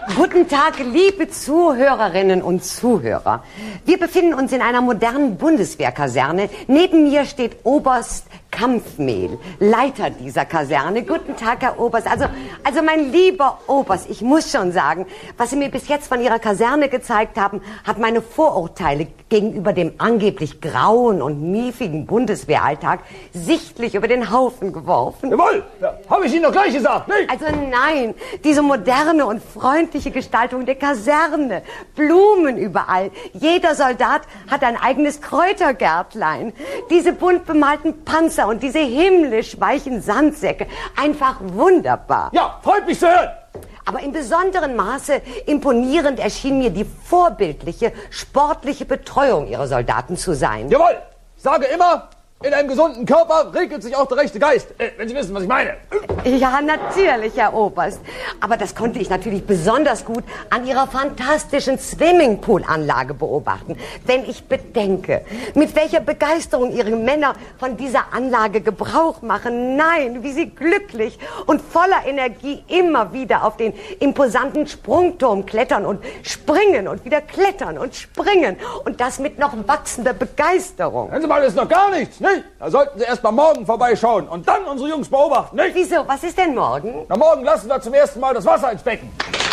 Guten Tag, liebe Zuhörerinnen und Zuhörer. Wir befinden uns in einer modernen Bundeswehrkaserne. Neben mir steht Oberst Kampfmehl, Leiter dieser Kaserne. Guten Tag, Herr Oberst. Also mein lieber Oberst, ich muss schon sagen, was Sie mir bis jetzt von Ihrer Kaserne gezeigt haben, hat meine Vorurteile gegenüber dem angeblich grauen und miefigen Bundeswehralltag sichtlich über den Haufen geworfen. Jawohl, ja, habe ich Ihnen doch gleich gesagt, nicht? Also nein, diese moderne und freundliche Gestaltung der Kaserne, Blumen überall, jeder Soldat hat ein eigenes Kräutergärtlein, diese bunt bemalten Panzer und diese himmlisch weichen Sandsäcke, einfach wunderbar. Ja, freut mich zu hören. Aber in besonderem Maße imponierend erschien mir die vorbildliche, sportliche Betreuung ihrer Soldaten zu sein. Jawohl, ich sage immer, in einem gesunden Körper regelt sich auch der rechte Geist, wenn Sie wissen, was ich meine. Ja, natürlich, Herr Oberst. Aber das konnte ich natürlich besonders gut an Ihrer fantastischen Swimmingpool-Anlage beobachten. Wenn ich bedenke, mit welcher Begeisterung Ihre Männer von dieser Anlage Gebrauch machen. Nein, wie sie glücklich und voller Energie immer wieder auf den imposanten Sprungturm klettern und springen und wieder klettern und springen. Und das mit noch wachsender Begeisterung. Hören Sie mal, das ist noch gar nichts, nicht? Da sollten Sie erst mal morgen vorbeischauen und dann unsere Jungs beobachten, nicht? Wieso? Was ist denn morgen? Na, morgen lassen wir zum ersten Mal das Wasser ins Becken.